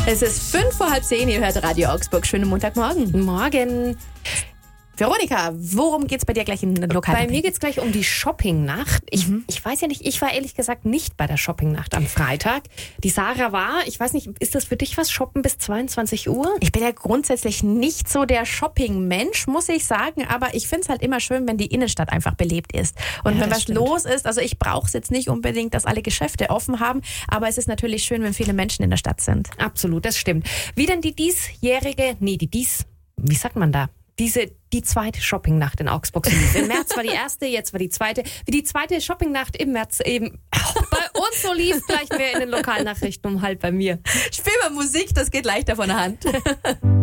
Es ist 5:30, ihr hört Radio Augsburg. Schönen Montagmorgen. Morgen. Veronika, worum geht's bei dir gleich in den Lokal? Bei mir geht's gleich um die Shoppingnacht. Ich weiß ja nicht, ich war ehrlich gesagt nicht bei der Shoppingnacht am Freitag. Die Sarah war, ich weiß nicht, ist das für dich was, shoppen bis 22 Uhr? Ich bin ja grundsätzlich nicht so der Shopping-Mensch, muss ich sagen, aber ich find's halt immer schön, wenn die Innenstadt einfach belebt ist. Und Ja, wenn das was stimmt. los ist, also ich brauche es jetzt nicht unbedingt, dass alle Geschäfte offen haben, aber es ist natürlich schön, wenn viele Menschen in der Stadt sind. Absolut, das stimmt. Wie denn wie sagt man da? Die zweite Shoppingnacht in Augsburg. Im März war die erste, jetzt war die zweite. Wie die zweite Shoppingnacht im März eben bei uns so lief, gleich mehr in den Lokalnachrichten um 12:30 bei mir. Spiel mal Musik, das geht leichter von der Hand.